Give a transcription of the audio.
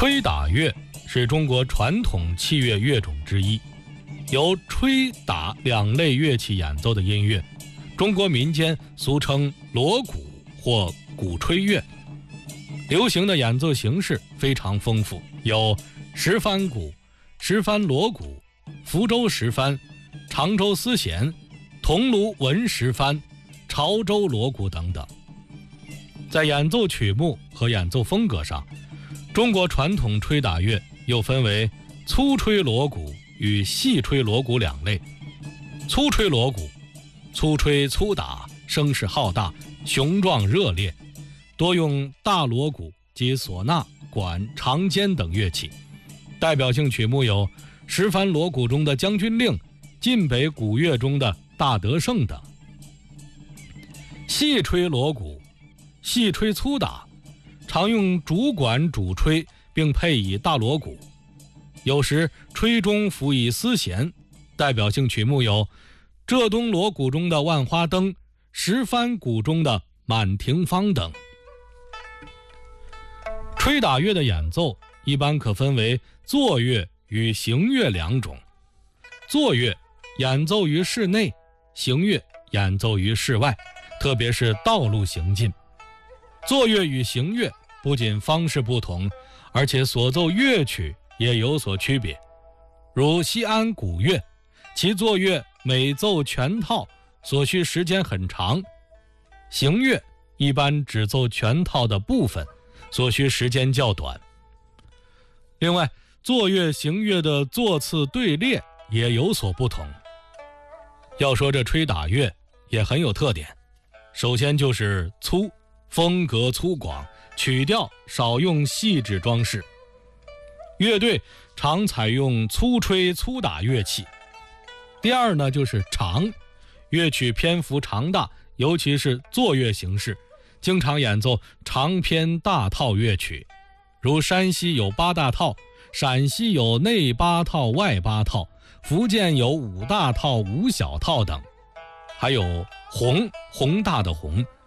吹打乐是中国传统器乐乐种之一，由吹打两类乐器演奏的音乐，中国民间俗称锣鼓或鼓吹乐。流行的演奏形式非常丰富，有十番鼓、十番锣鼓、福州十番、常州丝弦、桐庐文十番、潮州锣鼓等等。在演奏曲目和演奏风格上，中国传统吹打乐又分为粗吹锣鼓与细吹锣鼓两类。粗吹锣鼓，粗吹粗打，声势浩大，雄壮热烈，多用大锣鼓及唢呐、管、长尖等乐器。代表性曲目有十番锣鼓中的《将军令》，晋北鼓乐中的《大德胜》等。细吹锣鼓，细吹粗打，常用主管主吹，并配以大锣鼓，有时吹中辅以丝弦。代表性曲目有浙东锣鼓中的《万花灯》，十番鼓中的《满庭芳》等。吹打乐的演奏一般可分为作乐与行乐两种。作乐演奏于室内，行乐演奏于室外，特别是道路行进。作乐与行乐不仅方式不同，而且所奏乐曲也有所区别。如西安鼓乐，其作乐每奏全套所需时间很长，行乐一般只奏全套的部分，所需时间较短。另外，作乐行乐的座次队列也有所不同。要说这吹打乐也很有特点，首先就是粗，风格粗犷，曲调少用细致装饰。乐队常采用粗吹粗打乐器。第二呢，就是长，乐曲篇幅长大，尤其是作乐形式，经常演奏长篇大套乐曲，如山西有8大套，陕西有内8套外8套，福建有5大套5小套等。还有宏大的宏，